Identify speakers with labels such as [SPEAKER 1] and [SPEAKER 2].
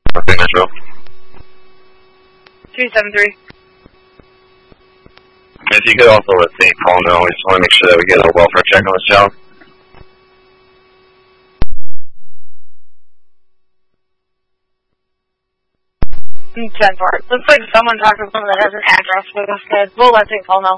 [SPEAKER 1] Okay, Nashville.
[SPEAKER 2] 273.
[SPEAKER 1] If you could also let St. Paul know, we just want to make sure that we get a welfare check on this child.
[SPEAKER 2] 10-4. Looks like someone talked to someone that has an address for this kid. We'll let St. Paul know.